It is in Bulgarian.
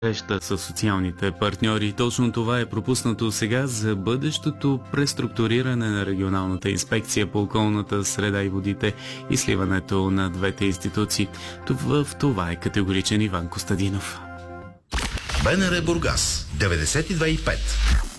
среща с социалните партньори. Точно това е пропуснато сега за бъдещото преструктуриране на регионалната инспекция по околната среда и водите и сливането на двете институции. В това е категоричен Иван Костадинов. БНР Бургас 92,5.